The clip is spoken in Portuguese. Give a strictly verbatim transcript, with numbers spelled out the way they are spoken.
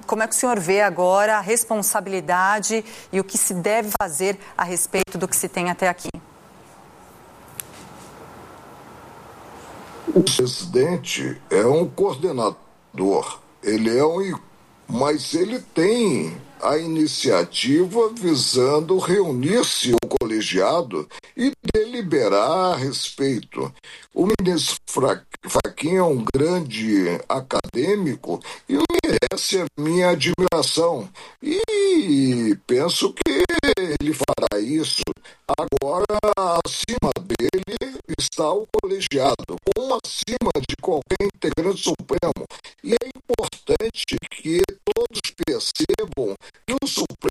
como é que o senhor vê agora a responsabilidade e o que se deve fazer a respeito do que se tem até aqui? O presidente é um coordenador, ele é um, mas ele tem a iniciativa visando reunir-se o colegiado e deliberar a respeito. O ministro Fachin é um grande acadêmico e merece a minha admiração. E penso que ele fará isso. Agora, acima dele está o colegiado, como acima de qualquer integrante supremo